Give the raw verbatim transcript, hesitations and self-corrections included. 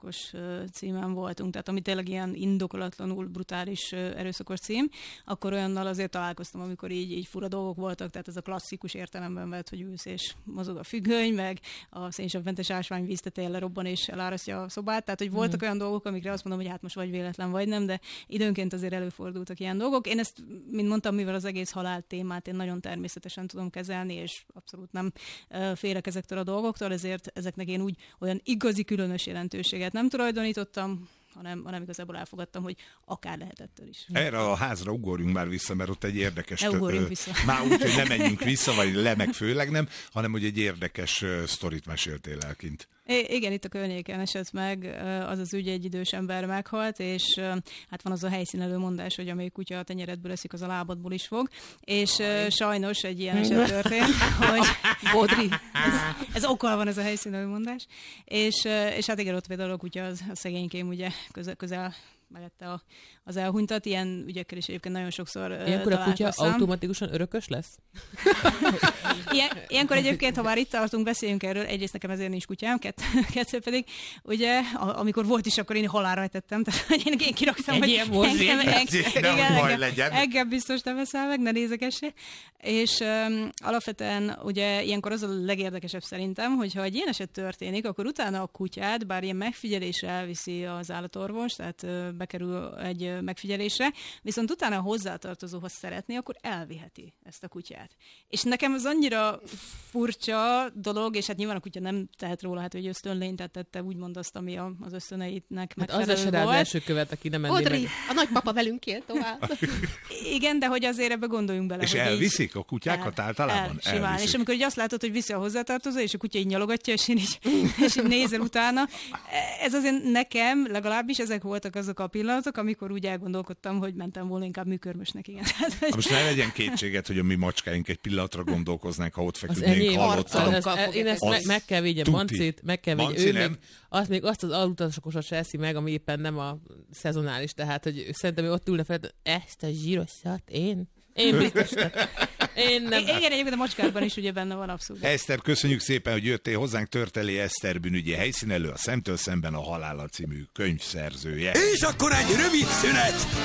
erőszakos címen voltunk, tehát ami tényleg ilyen indokolatlanul brutális erőszakos cím, akkor olyannal azért találkoztam, amikor így, így fura dolgok voltak, tehát ez a klasszikus értelemben vett, hogy ülsz és mozog a függöny, meg a szénsavmentes ásványvíz tetején lerobban és elárasztja a szobát, tehát hogy voltak mm. olyan dolgok, amikre azt mondom, hogy hát most vagy véletlen, vagy nem, de időnként azért előfordultak ilyen dolgok. Én ezt, mint mondtam, mivel az egész halál témát én nagyon természetesen tudom kezelni, és abszolút nem félek ezektől a dolgoktól, ezért ezeknek én úgy olyan igazi különös jelentőséget nem tulajdonítottam, hanem, hanem igazából elfogadtam, hogy akár lehetettől is. Erre a házra ugorjunk már vissza, mert ott egy érdekes... Ne ugorjunk vissza. Már úgy, hogy nem menjünk vissza, vagy le, meg főleg nem, hanem hogy egy érdekes sztorit meséltél el kint. I- igen, itt a környéken esett meg az az ügy, egy idős ember meghalt, és hát van az a helyszínelő mondás, hogy amelyik kutya a tenyeredből eszik, az a lábadból is fog, és Aj. sajnos egy ilyen eset történt, hogy Bodri, ez, ez okkal van ez a helyszínelő mondás, és, és hát igen, ott például a kutya az, a szegénykém ugye közel, közel mellette a, az elhunytat, ilyen ügyekkel is egyébként nagyon sokszor Ilyenkor a kutya automatikusan örökös lesz? Ilyen, ilyenkor egyébként, ha már itt tartunk, beszéljünk erről, egyrészt nekem ezért nincs kutyám, kett, kettő pedig, ugye, amikor volt is, akkor én halálra ejtettem, tehát én, én kiraktam, egy hogy ilyen morzsi. engem, engem, engem, legyen. engem biztos nem veszel meg, ne nézegessé. És um, alapvetően ugye ilyenkor az a legérdekesebb szerintem, hogyha egy ilyen eset történik, akkor utána a kutyát, bár ilyen megfigyelésre elviszi az állatorvos, tehát uh, bekerül egy megfigyelésre, viszont utána a hozzátartozóhoz szeretné, akkor elviheti ezt a kutyát. És nekem az annyira furcsa dolog, és hát nyilván a kutya nem tehet róla, hát hogy ösztönlényt tette úgymond azt, ami a, az ösztöneitnek megfelelő hát az volt. Az első követ, aki nem menné Odri, meg. a nagypapa velünk él tovább. Igen, de hogy azért ebbe gondoljunk bele. És elviszik így, a kutyákat el, általában? El, simán. És amikor így azt látod, hogy viszi a hozzátartozó, és a kutya így nyalogatja, és én így, és így nézel utána. Ez azért nekem, legalábbis ezek voltak azok a pillanatok, amikor úgy elgondolkodtam, hogy mentem volna inkább műkörmösnek, igen. Most ne legyen kétséget, hogy a mi macskáink egy pillanatra gondolkoznánk, ha ott feküdnénk halottan. Én ezt meg, meg kell védjem Mancit, meg kell védjem. Manci ő nem. még, azt még azt az alutasokosat se eszi meg, ami éppen nem a szezonális, tehát hogy szerintem ő ott ülne fel, ezt a zsírosszat én? Én biztos. Én nem. Igen, egyébként a macskádban is ugye benne van abszolút. Eszter, köszönjük szépen, hogy jöttél hozzánk. Törteli Eszter bűnügyi helyszínelő, a Szemtől szemben a Halállal című könyv szerzője. És akkor egy rövid szünet,